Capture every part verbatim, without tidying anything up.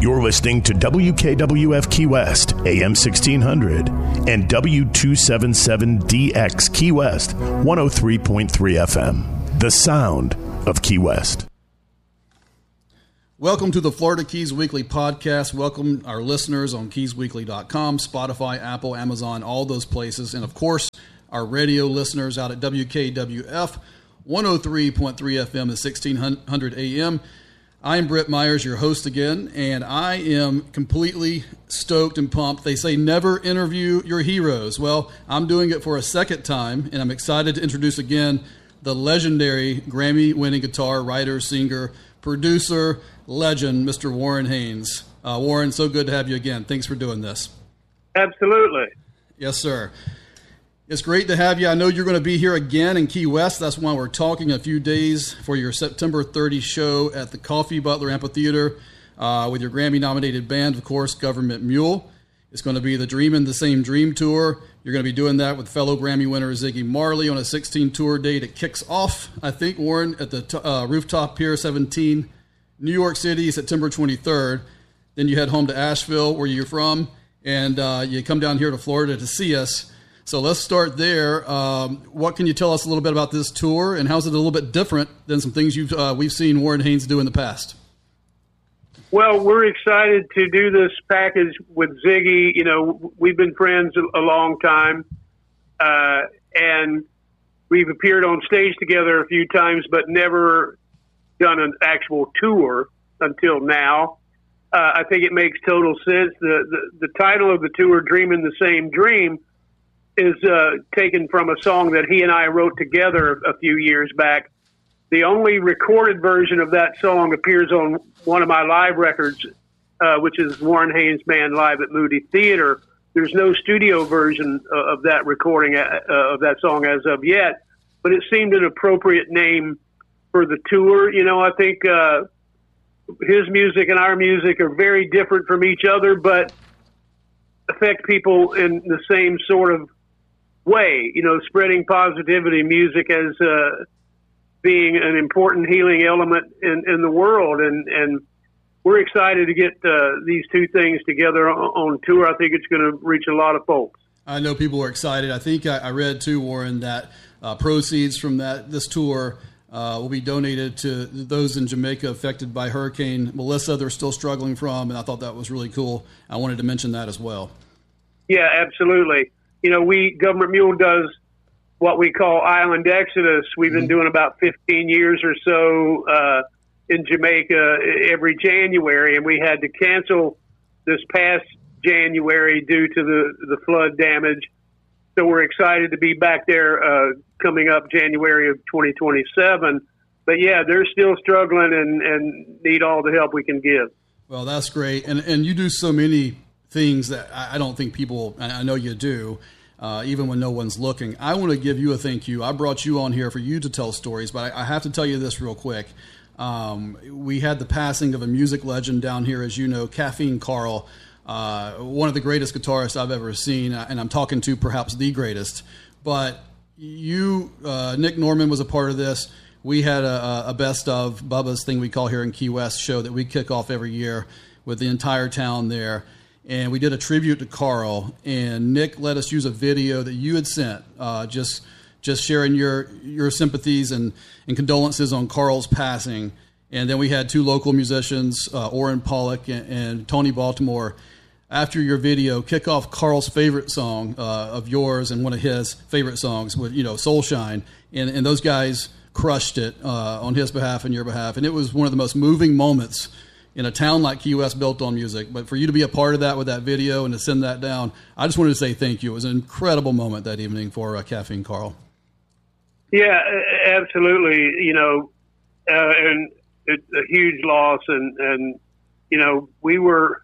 You're listening to W K W F Key West, A M sixteen hundred, and W two seventy-seven D X Key West, one oh three point three F M. The sound of Key West. Welcome to the Florida Keys Weekly podcast. Welcome our listeners on keys weekly dot com, Spotify, Apple, Amazon, all those places. And, of course, our radio listeners out at W K W F, one oh three point three F M at sixteen hundred A M. I'm Brett Myers, your host again, and I am completely stoked and pumped. They say never interview your heroes. Well, I'm doing it for a second time, and I'm excited to introduce again the legendary Grammy-winning guitar writer, singer, producer, legend, Mister Warren Haynes. Uh, Warren, so good to have you again. Thanks for doing this. Absolutely. Yes, sir. It's great to have you. I know you're going to be here again in Key West. That's why we're talking a few days for your September thirtieth show at the Coffee Butler Amphitheater uh, with your Grammy-nominated band, of course, Government Mule. It's going to be the Dreamin' the Same Dream Tour. You're going to be doing that with fellow Grammy winner Ziggy Marley on a sixteen tour date. It kicks off, I think, Warren, at the t- uh, Rooftop Pier seventeen, New York City, September twenty-third. Then you head home to Asheville, where you're from, and uh, you come down here to Florida to see us. So let's start there. Um, what can you tell us a little bit about this tour, and how is it a little bit different than some things you've uh, we've seen Warren Haynes do in the past? Well, we're excited to do this package with Ziggy. You know, we've been friends a, a long time, uh, and we've appeared on stage together a few times, but never done an actual tour until now. Uh, I think it makes total sense. The, the, the title of the tour, Dreamin' the Same Dream, is uh, taken from a song that he and I wrote together a few years back. The only recorded version of that song appears on one of my live records, uh, which is Warren Haynes Band Live at Moody Theater. There's no studio version uh, of that recording uh, of that song as of yet, but it seemed an appropriate name for the tour. You know, I think uh, his music and our music are very different from each other, but affect people in the same sort of way, you know, spreading positivity, music as uh, being an important healing element in, in the world. And, and we're excited to get uh, these two things together on, on tour. I think it's going to reach a lot of folks. I know people are excited. I think I, I read too, Warren, that uh, proceeds from that this tour uh, will be donated to those in Jamaica affected by Hurricane Melissa. They're still struggling from, and I thought that was really cool. I wanted to mention that as well. Yeah, absolutely. You know, we, Government Mule does what we call Island Exodus. We've been doing about fifteen years or so uh, in Jamaica every January, and we had to cancel this past January due to the, the flood damage. So we're excited to be back there uh, coming up January of twenty twenty-seven. But, yeah, they're still struggling and, and need all the help we can give. Well, that's great. And, and you do so many things that I don't think people, I know you do, uh, even when no one's looking. I want to give you a thank you. I brought you on here for you to tell stories, but I, I have to tell you this real quick. Um, we had the passing of a music legend down here, as you know, Caffeine Carl, uh, one of the greatest guitarists I've ever seen, and I'm talking to perhaps the greatest. But you, uh, Nick Norman was a part of this. We had a, a best of Bubba's thing we call here in Key West show that we kick off every year with the entire town there. And we did a tribute to Carl, and Nick let us use a video that you had sent, uh, just just sharing your your sympathies and, and condolences on Carl's passing. And then we had two local musicians, uh, Orrin Pollock and, and Tony Baltimore, after your video, kick off Carl's favorite song uh, of yours and one of his favorite songs with, you know, Soulshine. And, and those guys crushed it uh, on his behalf and your behalf. And it was one of the most moving moments in a town like Key West built on music. But for you to be a part of that with that video and to send that down, I just wanted to say thank you. It was an incredible moment that evening for uh, Caffeine Carl. Yeah, absolutely. You know, uh, and it's a huge loss. And, and you know, we were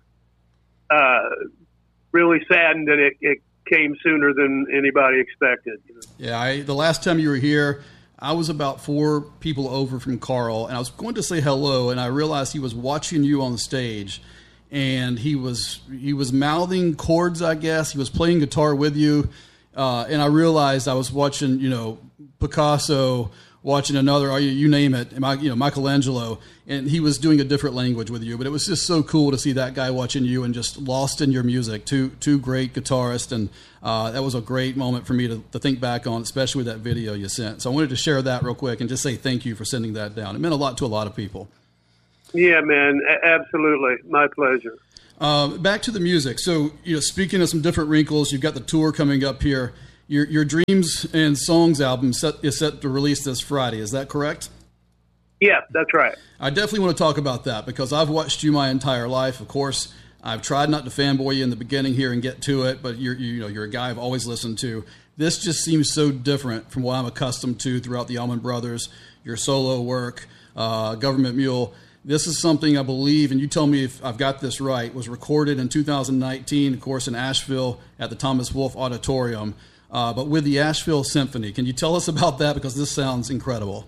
uh, really saddened that it, it came sooner than anybody expected. You know? Yeah, I, the last time you were here, I was about four people over from Carl, and I was going to say hello, and I realized he was watching you on the stage, and he was he was mouthing chords, I guess. He was playing guitar with you, uh, and I realized I was watching, you know, Picasso watching another, you, you name it, you know, Michelangelo, and he was doing a different language with you. But it was just so cool to see that guy watching you and just lost in your music. Two two great guitarists, and uh, that was a great moment for me to, to think back on, especially with that video you sent. So I wanted to share that real quick and just say thank you for sending that down. It meant a lot to a lot of people. Yeah, man, absolutely. My pleasure. Uh, back to the music. So, you know, speaking of some different wrinkles, you've got the tour coming up here. Your Your Dreams and Songs album set, is set to release this Friday. Is that correct? Yeah, that's right. I definitely want to talk about that because I've watched you my entire life. Of course, I've tried not to fanboy you in the beginning here and get to it, but you're you know you're a guy I've always listened to. This just seems so different from what I'm accustomed to throughout the Allman Brothers, your solo work, uh, Government Mule. This is something I believe, and you tell me if I've got this right, was recorded in two thousand nineteen, of course, in Asheville at the Thomas Wolfe Auditorium. Uh, but with the Asheville Symphony. Can you tell us about that? Because this sounds incredible.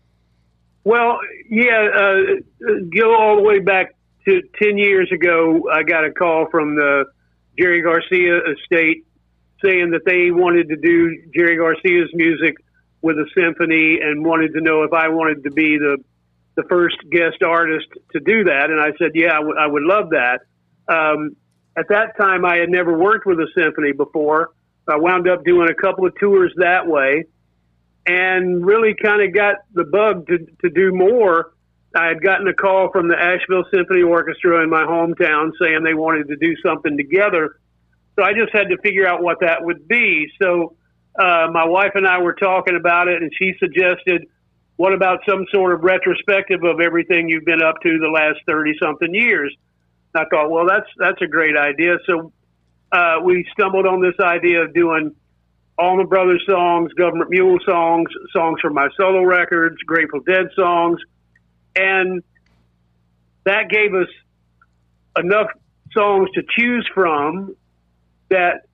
Well, yeah, uh, go all the way back to ten years ago. I got a call from the Jerry Garcia estate saying that they wanted to do Jerry Garcia's music with a symphony and wanted to know if I wanted to be the, the first guest artist to do that. And I said, yeah, I, w- I would love that. Um, at that time, I had never worked with a symphony before. I wound up doing a couple of tours that way and really kind of got the bug to, to do more. I had gotten a call from the Asheville Symphony Orchestra in my hometown saying they wanted to do something together. So I just had to figure out what that would be. So uh, my wife and I were talking about it, and she suggested, what about some sort of retrospective of everything you've been up to the last thirty-something years? And I thought, well, that's that's a great idea. So Uh, we stumbled on this idea of doing Allman Brothers songs, Government Mule songs, songs from my solo records, Grateful Dead songs. And that gave us enough songs to choose from that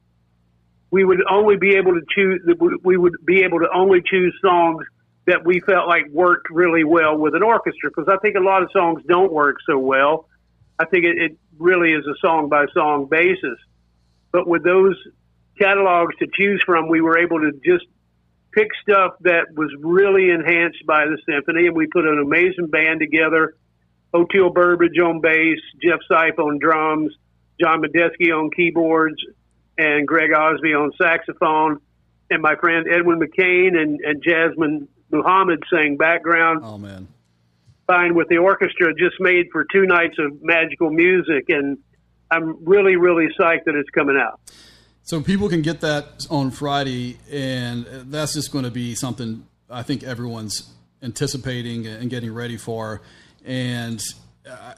we would only be able to choose, we would be able to only choose songs that we felt like worked really well with an orchestra. Because I think a lot of songs don't work so well. I think it, it really is a song by song basis. But with those catalogs to choose from, we were able to just pick stuff that was really enhanced by the symphony, and we put an amazing band together. Oteil Burbridge on bass, Jeff Sipe on drums, John Medeski on keyboards, and Greg Osby on saxophone, and my friend Edwin McCain and, and Jasmine Muhammad sang background. Oh, man. Combined with the orchestra, just made for two nights of magical music, and I'm really, really psyched that it's coming out. So people can get that on Friday, and that's just going to be something I think everyone's anticipating and getting ready for. And uh,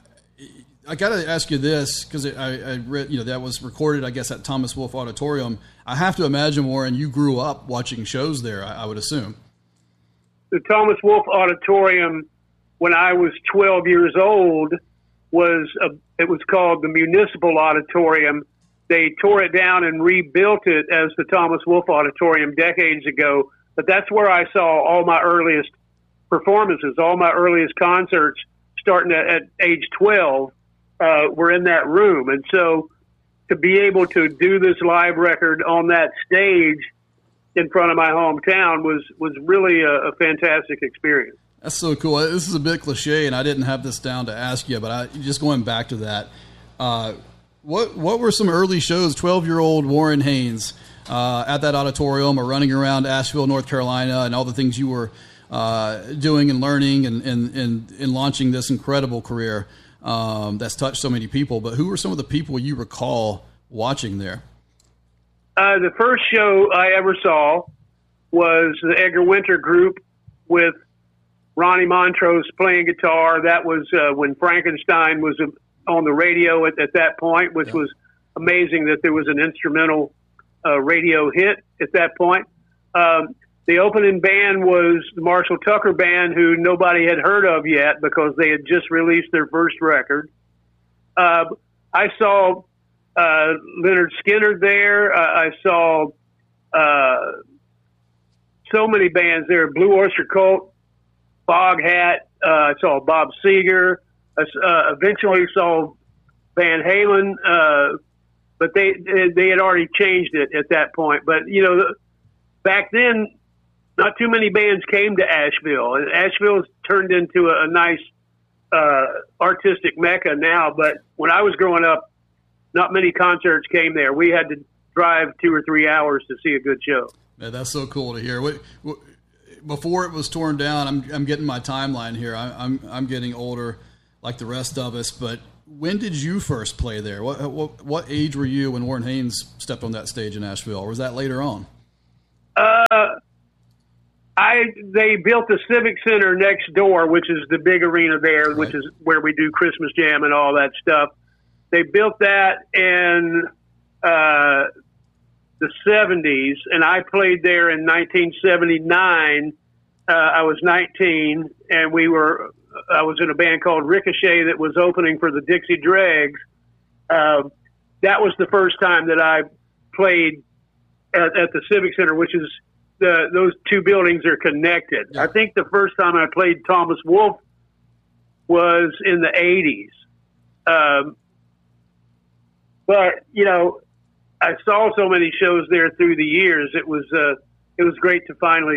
I got to ask you this, because I, I read, you know, that was recorded, I guess, at Thomas Wolfe Auditorium. I have to imagine, Warren, you grew up watching shows there, I, I would assume. The Thomas Wolfe Auditorium, when I was twelve years old, was a, it was called the Municipal Auditorium. They tore it down and rebuilt it as the Thomas Wolfe Auditorium decades ago. But that's where I saw all my earliest performances, all my earliest concerts, starting at, at age twelve, uh, were in that room. And so to be able to do this live record on that stage in front of my hometown was, was really a, a fantastic experience. That's so cool. This is a bit cliche, and I didn't have this down to ask you, but I, just going back to that, uh, what what were some early shows, twelve-year-old Warren Haynes uh, at that auditorium or running around Asheville, North Carolina, and all the things you were uh, doing and learning and, and, and, and launching this incredible career um, that's touched so many people. But who were some of the people you recall watching there? Uh, the first show I ever saw was the Edgar Winter Group with Ronnie Montrose playing guitar. That was uh, when Frankenstein was uh, on the radio at, at that point, which yeah. was amazing that there was an instrumental uh, radio hit at that point. Um, the opening band was the Marshall Tucker Band, who nobody had heard of yet because they had just released their first record. Uh, I saw uh, Leonard Skinner there. Uh, I saw uh, so many bands there. Blue Oyster Cult, Foghat. Uh, I saw Bob Seger. I uh, eventually saw Van Halen, uh, but they they had already changed it at that point. But you know, back then not too many bands came to Asheville. And Asheville's turned into a, a nice uh, artistic mecca now. But when I was growing up, not many concerts came there. We had to drive two or three hours to see a good show. Yeah, that's so cool to hear. What, what, before it was torn down, I'm I'm getting my timeline here. I, I'm I'm getting older, like the rest of us. But when did you first play there? What what, what age were you when Warren Haynes stepped on that stage in Asheville, or was that later on? Uh, I they built the Civic Center next door, which is the big arena there, right, which is where we do Christmas Jam and all that stuff. They built that in uh, the seventies, and I played there in nineteen seventy-nine. Uh, I was nineteen, and we were. I was in a band called Ricochet that was opening for the Dixie Dregs. Uh, that was the first time that I played at, at the Civic Center, which is the those two buildings are connected. Yeah. I think the first time I played Thomas Wolfe was in the eighties. Um, but you know, I saw so many shows there through the years. It was uh, it was great to finally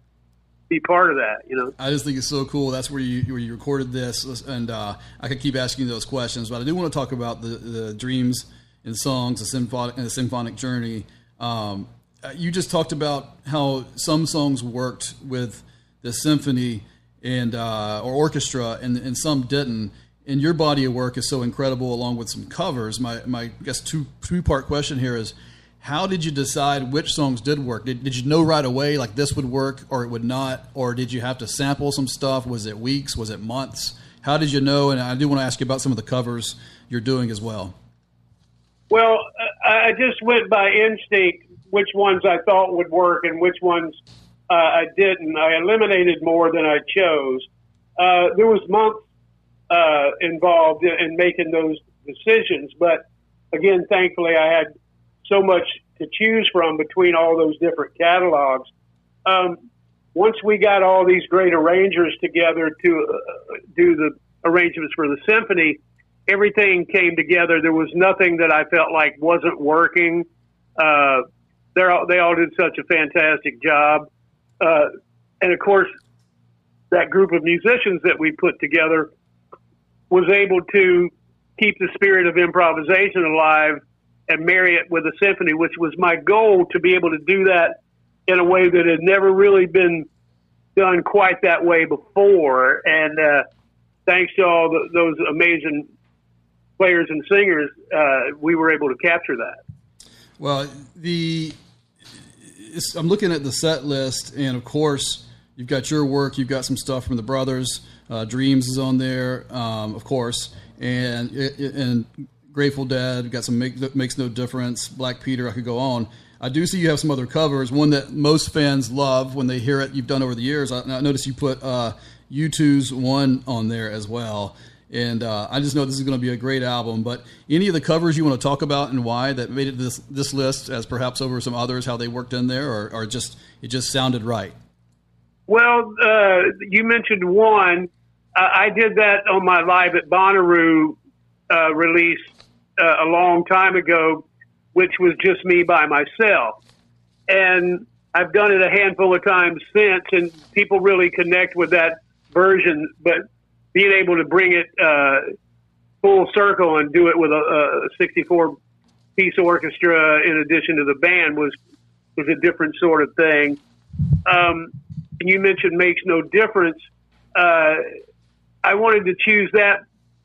be part of that, you know. I just think it's so cool. That's where you where you recorded this, and uh, I could keep asking you those questions, but I do want to talk about the, the dreams and songs, the symphonic and the symphonic journey. Um, you just talked about how some songs worked with the symphony and uh, or orchestra, and and some didn't. And your body of work is so incredible, along with some covers. My my I guess two two part question here is, how did you decide which songs did work? Did, did you know right away, like this would work or it would not? Or did you have to sample some stuff? Was it weeks? Was it months? How did you know? And I do want to ask you about some of the covers you're doing as well. Well, I just went by instinct which ones I thought would work and which ones uh, I didn't. I eliminated more than I chose. Uh, there was months uh, involved in making those decisions. But again, thankfully, I had so much to choose from between all those different catalogs. Um, once we got all these great arrangers together to uh, do the arrangements for the symphony, everything came together. There was nothing that I felt like wasn't working. Uh, they're all, they all did such a fantastic job. Uh, and of course, that group of musicians that we put together was able to keep the spirit of improvisation alive and marry it with a symphony, which was my goal, to be able to do that in a way that had never really been done quite that way before. And uh, thanks to all the, those amazing players and singers, uh, we were able to capture that. Well, the it's, I'm looking at the set list, and of course, you've got your work. You've got some stuff from the Brothers. Uh, Dreams is on there, um, of course, and and Grateful Dead. Got some Make, Makes No Difference. Black Peter. I could go on. I do see you have some other covers. One that most fans love when they hear it. You've done over the years. I, I noticed you put uh, U two's One on there as well. And uh, I just know this is going to be a great album. But any of the covers you want to talk about and why that made it this this list, as perhaps over some others, how they worked in there, or, or just it just sounded right? Well, uh, you mentioned One. Uh, I did that on my Live at Bonnaroo uh, release uh, a long time ago, which was just me by myself. And I've done it a handful of times since, and people really connect with that version. But being able to bring it uh, full circle and do it with a, a sixty-four piece orchestra in addition to the band was was a different sort of thing. Um, and you mentioned Makes No Difference. Uh, I wanted to choose that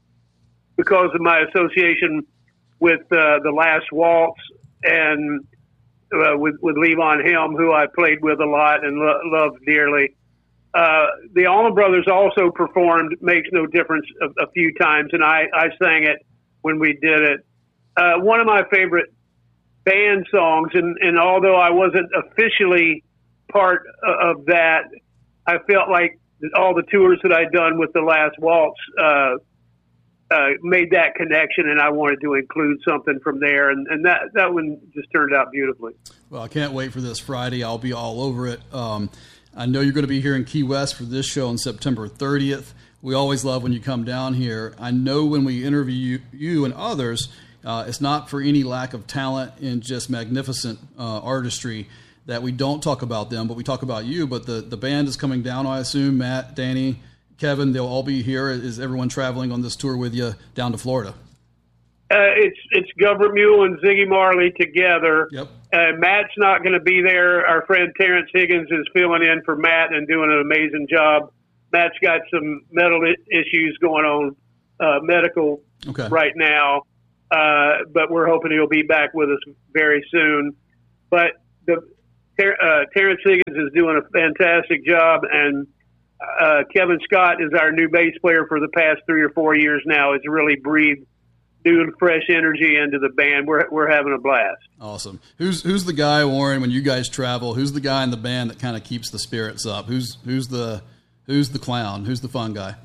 because of my association with uh, the Last Waltz and uh, with, with Levon Helm, who I played with a lot and lo- loved dearly. Uh, the Allman Brothers also performed Makes No Difference a, a few times, and I, I sang it when we did it. Uh, one of my favorite band songs, and, and although I wasn't officially part of that, I felt like all the tours that I'd done with the Last Waltz uh, uh, made that connection, and I wanted to include something from there, and, and that, that one just turned out beautifully. Well, I can't wait for this Friday. I'll be all over it. Um, I know you're going to be here in Key West for this show on September thirtieth. We always love when you come down here. I know when we interview you, you and others, uh, it's not for any lack of talent and just magnificent uh, artistry that we don't talk about them, but we talk about you. But the, the band is coming down, I assume. Matt, Danny, Kevin, they'll all be here. Is everyone traveling on this tour with you down to Florida? Uh, it's it's Government Mule and Ziggy Marley together. Yep. Uh, Matt's not going to be there. Our friend Terrence Higgins is filling in for Matt and doing an amazing job. Matt's got some mental issues going on, uh, medical okay. right now, uh, but we're hoping he'll be back with us very soon. But the uh, Terrence Higgins is doing a fantastic job, and uh, Kevin Scott is our new bass player for the past three or four years now. Has really breathed new fresh energy into the band. We're we're having a blast. Awesome. Who's who's the guy, Warren, when you guys travel? Who's the guy in the band that kind of keeps the spirits up? Who's who's the who's the clown? Who's the fun guy?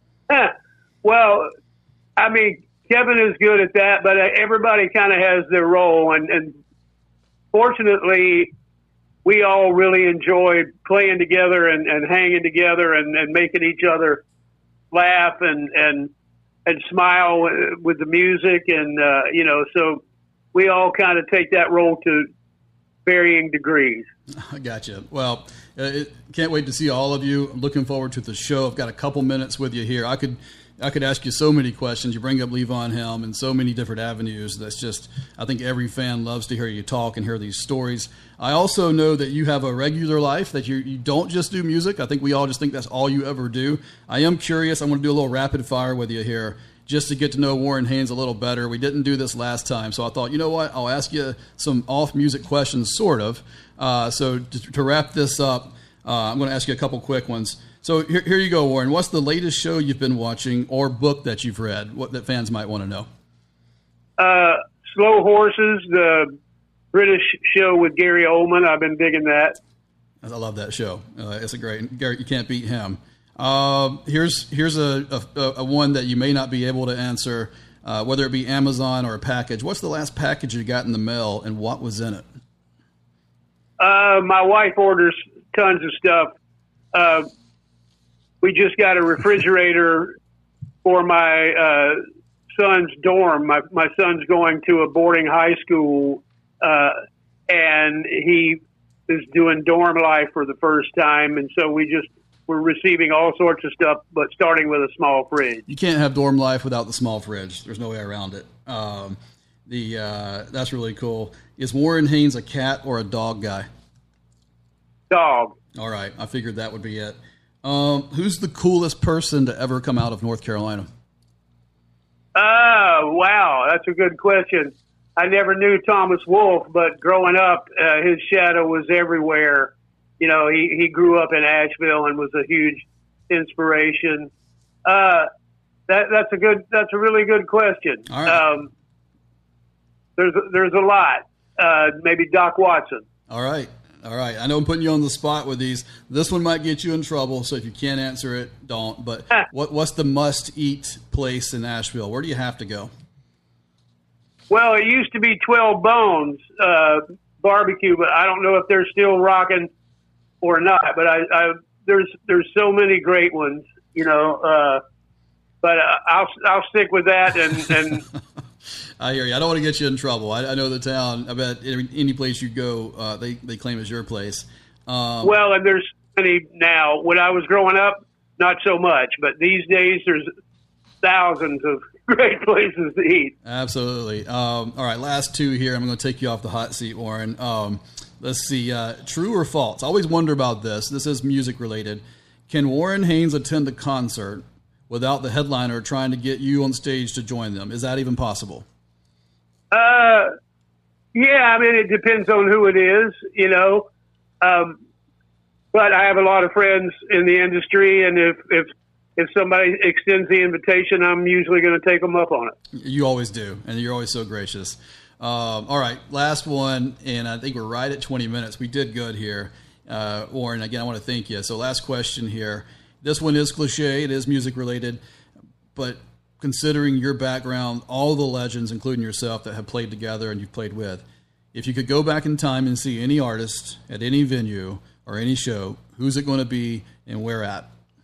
Well, I mean, Kevin is good at that, but everybody kind of has their role, and, and fortunately, we all really enjoy playing together and, and hanging together and, and making each other laugh and and. and smile with the music. And, uh, you know, so we all kind of take that role to varying degrees. I gotcha. Well, uh, it, can't wait to see all of you. I'm looking forward to the show. I've got a couple minutes with you here. I could, I could ask you so many questions. You bring up Levon Helm and so many different avenues. That's just, I think every fan loves to hear you talk and hear these stories. I also know that you have a regular life, that you, you don't just do music. I think we all just think that's all you ever do. I am curious. I want to do a little rapid fire with you here just to get to know Warren Haynes a little better. We didn't do this last time, so I thought, you know what? I'll ask you some off-music questions, sort of. Uh, so to, to wrap this up, uh, I'm going to ask you a couple quick ones. So here, here you go, Warren. What's the latest show you've been watching or book that you've read, what that fans might want to know? Uh, Slow Horses, the British show with Gary Oldman. I've been digging that. I love that show. Uh, it's a great, Gary, you can't beat him. Uh, here's here's a, a, a one that you may not be able to answer, uh, whether it be Amazon or a package. What's the last package you got in the mail, and what was in it? Uh, my wife orders tons of stuff. Uh, we just got a refrigerator for my uh, son's dorm. My my son's going to a boarding high school, uh, and he is doing dorm life for the first time, and so we just we're receiving all sorts of stuff, but starting with a small fridge. You can't have dorm life without the small fridge. There's no way around it. Um, the uh, that's really cool. Is Warren Haynes a cat or a dog guy? Dog. All right, I figured that would be it. Um, who's the coolest person to ever come out of North Carolina? Oh, wow, that's a good question. I never knew Thomas Wolfe, but growing up, uh, his shadow was everywhere. You know, he, he grew up in Asheville and was a huge inspiration. Uh, that that's a good that's a really good question. All right. Um, there's there's a lot. Uh, maybe Doc Watson. All right. All right. I know I'm putting you on the spot with these. This one might get you in trouble, so if you can't answer it, don't. But what what's the must-eat place in Asheville? Where do you have to go? Well, it used to be twelve Bones uh, barbecue, but I don't know if they're still rocking or not. But I, I there's there's so many great ones, you know. Uh, but uh, I'll I'll stick with that. And, and I hear you. I don't want to get you in trouble. I, I know the town. I bet any place you go, uh, they they claim as your place. Um, well, and there's many now. When I was growing up, not so much, but these days there's thousands of great places to eat. Absolutely. Um, all right, last two here. I'm going to take you off the hot seat, Warren. Um, let's see. Uh, true or false? I always wonder about this. This is music related. Can Warren Haynes attend a concert without the headliner trying to get you on stage to join them? Is that even possible? Uh, yeah, I mean, it depends on who it is, you know. Um, but I have a lot of friends in the industry, and if, if, if somebody extends the invitation, I'm usually going to take them up on it. You always do, and you're always so gracious. Um, all right, last one, and I think we're right at twenty minutes. We did good here. Uh, Warren, again, I want to thank you. So last question here. This one is cliche. It is music related, but considering your background, all the legends, including yourself, that have played together and you've played with, if you could go back in time and see any artist at any venue or any show, who's it going to be and where at?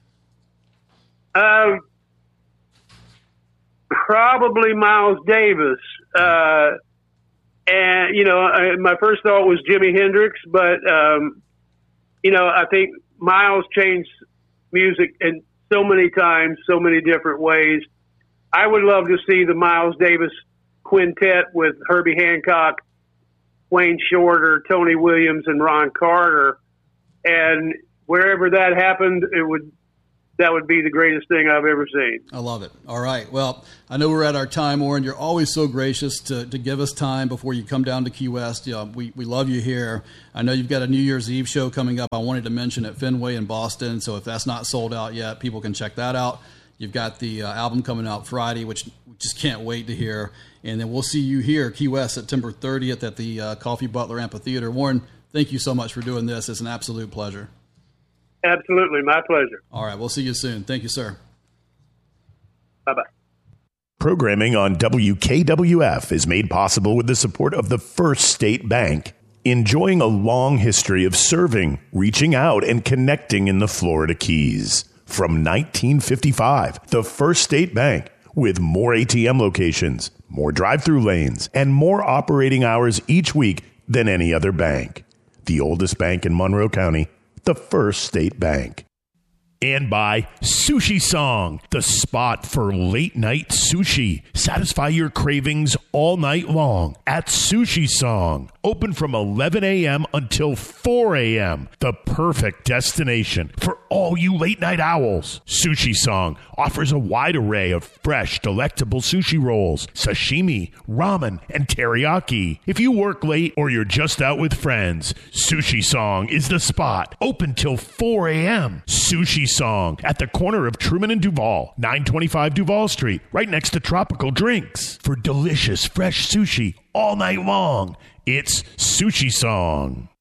Um, probably Miles Davis. Uh, And, you know, I, my first thought was Jimi Hendrix, but, um, you know, I think Miles changed music in so many times, so many different ways. I would love to see the Miles Davis quintet with Herbie Hancock, Wayne Shorter, Tony Williams, and Ron Carter. And wherever that happened, it would that would be the greatest thing I've ever seen. I love it. All right. Well, I know we're at our time, Orrin. You're always so gracious to, to give us time before you come down to Key West. You know, we, we love you here. I know you've got a New Year's Eve show coming up. I wanted to mention at Fenway in Boston. So if that's not sold out yet, people can check that out. You've got the uh, album coming out Friday, which we just can't wait to hear. And then we'll see you here, Key West, September thirtieth at the uh, Coffee Butler Amphitheater. Orrin, thank you so much for doing this. It's an absolute pleasure. Absolutely. My pleasure. All right. We'll see you soon. Thank you, sir. Bye-bye. Programming on W K W F is made possible with the support of the First State Bank, enjoying a long history of serving, reaching out, and connecting in the Florida Keys. From nineteen fifty-five, the First State Bank, with more A T M locations, more drive-through lanes, and more operating hours each week than any other bank. The oldest bank in Monroe County, the First State Bank. And by Sushi Song, the spot for late night sushi. Satisfy your cravings all night long at Sushi Song. Open from eleven a.m. until four a.m. The perfect destination for all you late night owls. Sushi Song offers a wide array of fresh, delectable sushi rolls, sashimi, ramen, and teriyaki. If you work late or you're just out with friends, Sushi Song is the spot. Open till four a.m. Sushi Song at the corner of Truman and Duval, nine twenty-five Duval Street, right next to Tropical Drinks. For delicious, fresh sushi all night long, it's Sushi Song.